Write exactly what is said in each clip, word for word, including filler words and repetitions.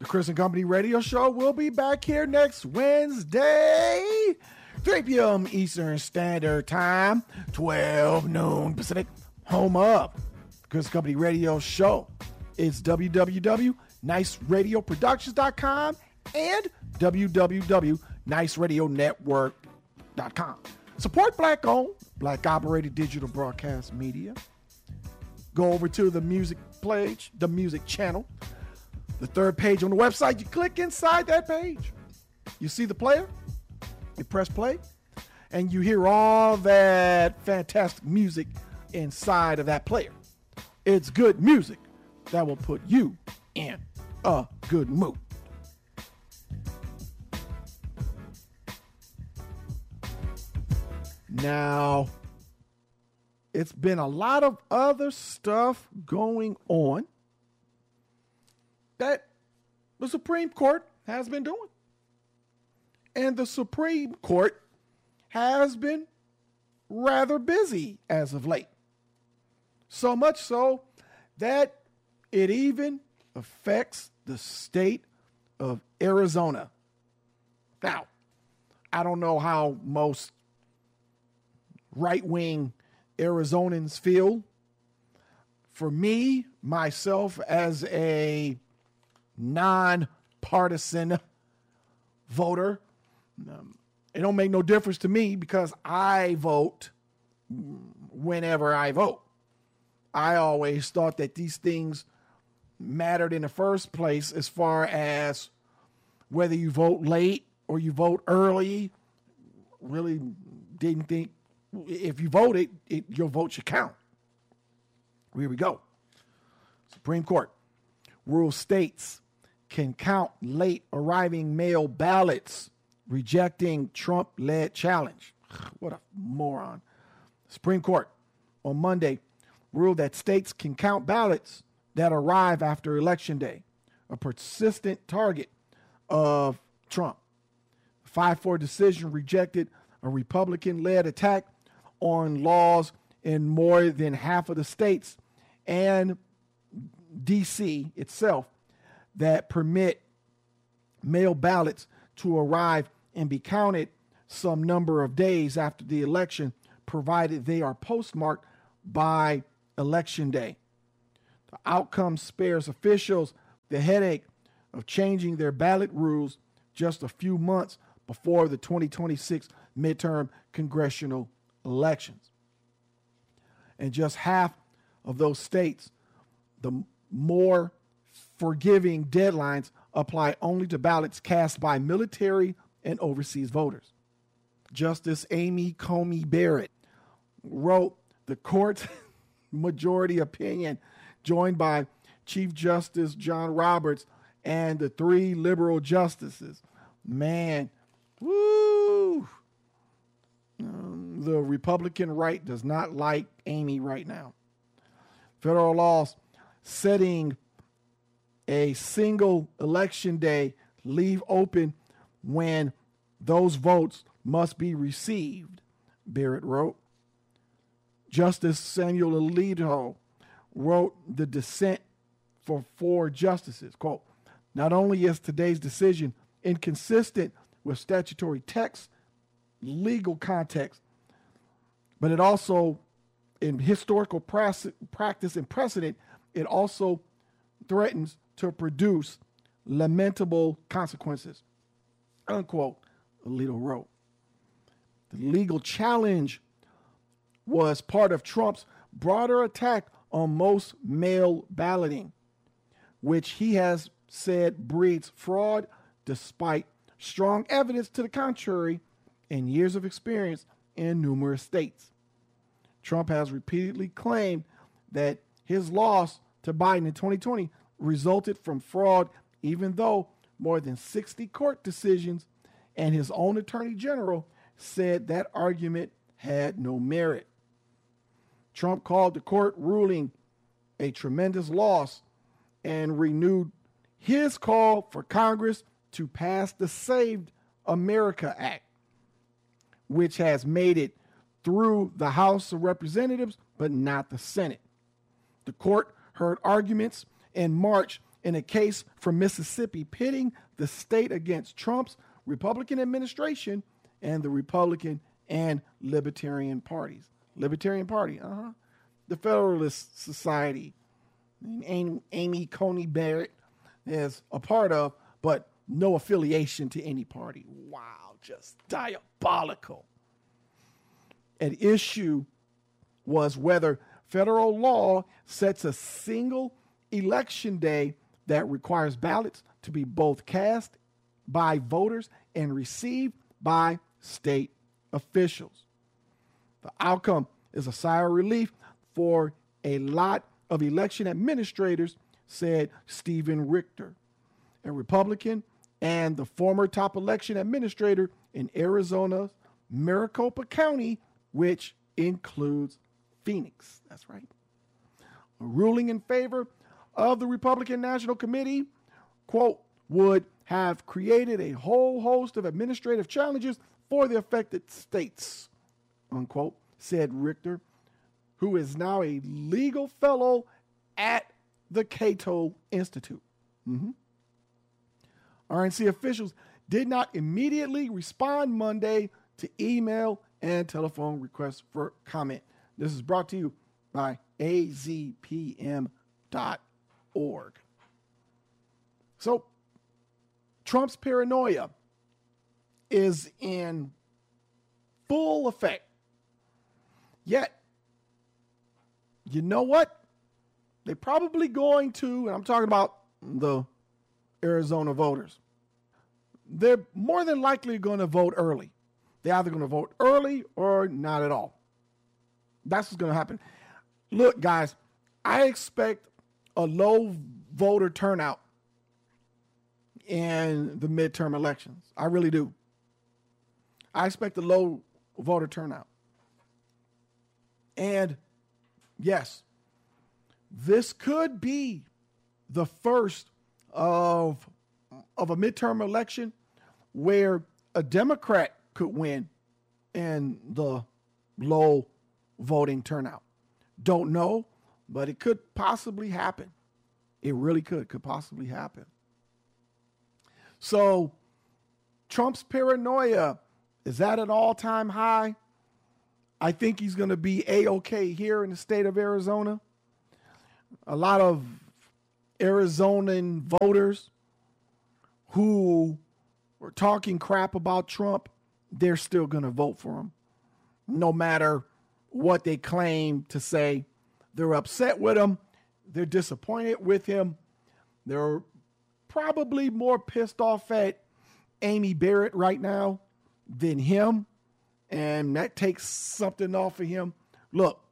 Chris and Company Radio Show will be back here next Wednesday, three p.m. Eastern Standard Time, twelve noon Pacific. Home of Chris and Company Radio Show. It's w w w dot nice radio productions dot com and w w w dot nice radio network dot com. Support Black-owned, Black-operated digital broadcast media. Go over to the music page, the music channel. The third page on the website, you click inside that page. You see the player, you press play, and you hear all that fantastic music inside of that player. It's good music that will put you in a good mood. Now, it's been a lot of other stuff going on that the Supreme Court has been doing. And the Supreme Court has been rather busy as of late. So much so that it even affects the state of Arizona. Now, I don't know how most right-wing Arizonans feel. For me, myself, as a non-partisan voter, um, it don't make no difference to me because I vote whenever I vote. I always thought that these things mattered in the first place as far as whether you vote late or you vote early. Really didn't think if you voted, it, your vote should count. Here we go. Supreme Court rules states can count late arriving mail ballots, rejecting Trump-led challenge. What a moron. Supreme Court on Monday ruled that states can count ballots that arrive after Election Day, a persistent target of Trump. The five four decision rejected a Republican-led attack on laws in more than half of the states and D C itself that permit mail ballots to arrive and be counted some number of days after the election, provided they are postmarked by Election Day. The outcome spares officials the headache of changing their ballot rules just a few months before the twenty twenty-six midterm congressional elections. And just half of those states, the more forgiving deadlines apply only to ballots cast by military and overseas voters. Justice Amy Coney Barrett wrote the court's majority opinion, joined by Chief Justice John Roberts and the three liberal justices. Man, woo! Um, the Republican right does not like Amy right now. Federal laws setting a single election day leave open when those votes must be received, Barrett wrote. Justice Samuel Alito wrote the dissent for four justices. Quote, not only is today's decision inconsistent with statutory text, legal context, but it also, in historical practice and precedent, it also threatens to produce lamentable consequences, unquote, Alito wrote. The legal challenge was part of Trump's broader attack on most mail balloting, which he has said breeds fraud despite strong evidence to the contrary and years of experience in numerous states. Trump has repeatedly claimed that his loss to Biden in twenty twenty resulted from fraud, even though more than sixty court decisions and his own attorney general said that argument had no merit. Trump called the court ruling a tremendous loss and renewed his call for Congress to pass the Saved America Act, which has made it through the House of Representatives, but not the Senate. The court heard arguments in March in a case from Mississippi pitting the state against Trump's Republican administration and the Republican and Libertarian parties. Libertarian Party, uh-huh. The Federalist Society, and Amy Coney Barrett is a part of, but no affiliation to any party. Wow, just diabolical. At issue was whether federal law sets a single election day that requires ballots to be both cast by voters and received by state officials. The outcome is a sigh of relief for a lot of election administrators, said Stephen Richter, a Republican and the former top election administrator in Arizona's Maricopa County, which includes Phoenix. That's right. A ruling in favor of the Republican National Committee, quote, would have created a whole host of administrative challenges for the affected states, unquote, said Richter, who is now a legal fellow at the Cato Institute. Mm-hmm. R N C officials did not immediately respond Monday to email and telephone requests for comment. This is brought to you by A Z P M dot org. So, Trump's paranoia is in full effect. Yet, you know what? They're probably going to, and I'm talking about the Arizona voters, they're more than likely going to vote early. They're either going to vote early or not at all. That's what's going to happen. Look, guys, I expect a low voter turnout in the midterm elections. I really do. I expect a low voter turnout. And yes, this could be the first of, of a midterm election where a Democrat could win in the low voting turnout. Don't know, but it could possibly happen. It really could, could possibly happen. So Trump's paranoia is at an all-time high. I think he's going to be A-okay here in the state of Arizona. A lot of Arizonan voters who were talking crap about Trump, they're still going to vote for him. No matter what they claim to say, they're upset with him. They're disappointed with him. They're probably more pissed off at Amy Barrett right now than him. And that takes something off of him. Look,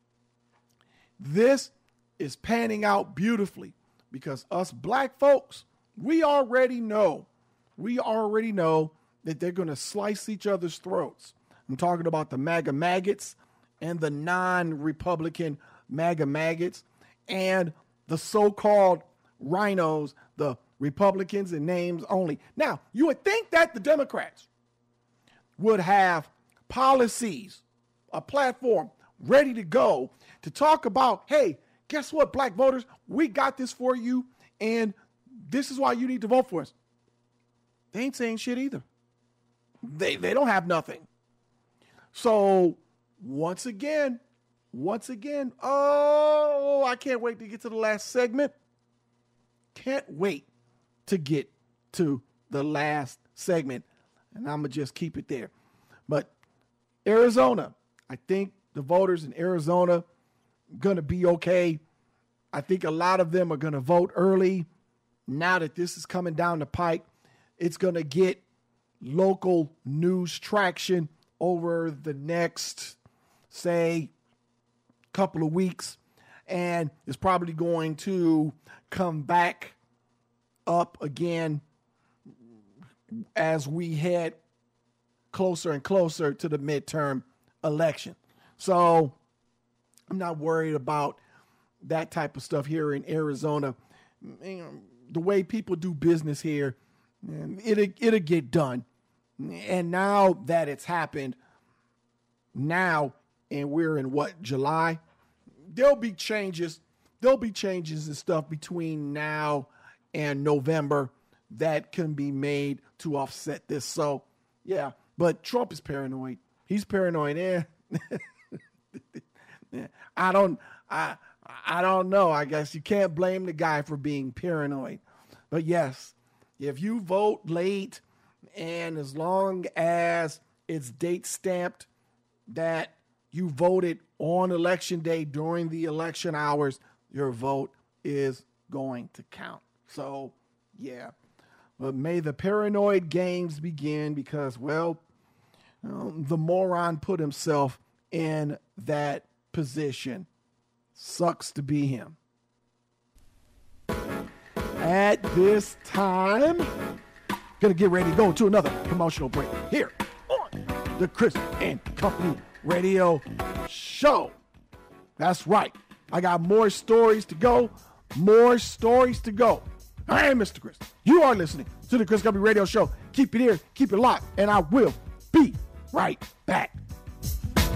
this is panning out beautifully because us black folks, we already know, we already know that they're going to slice each other's throats. I'm talking about the MAGA maggots and the non-Republican MAGA maggots and the so-called rhinos, the Republicans in names only. Now, you would think that the Democrats would have policies, a platform ready to go to talk about, hey, guess what, black voters? We got this for you, and this is why you need to vote for us. They ain't saying shit either. They they don't have nothing. So once again, once again, oh, I can't wait to get to the last segment. Can't wait to get to the last segment. And I'm going to just keep it there. But Arizona, I think the voters in Arizona going to be okay. I think a lot of them are going to vote early. Now that this is coming down the pike, it's going to get local news traction over the next, say, couple of weeks. And it's probably going to come back up again as we head closer and closer to the midterm election. So I'm not worried about that type of stuff here in Arizona. The way people do business here, it'll, it'll get done. And now that it's happened, now, and we're in what, July? There'll be changes. There'll be changes and stuff between now and November that can be made to offset this. So, yeah, but Trump is paranoid. He's paranoid. Eh? I don't, I, I don't know. I guess you can't blame the guy for being paranoid. But yes, if you vote late, and as long as it's date stamped that you voted on election day during the election hours, your vote is going to count. So, yeah. But may the paranoid games begin because, well, um, the moron put himself in that position. Sucks to be him. At this time, gonna get ready to go to another promotional break here on the Chris and Company Radio Show. That's right. I got more stories to go. More stories to go. I am Mister Chris. You are listening to the Chris Company Radio Show. Keep it here. Keep it locked. And I will be right back.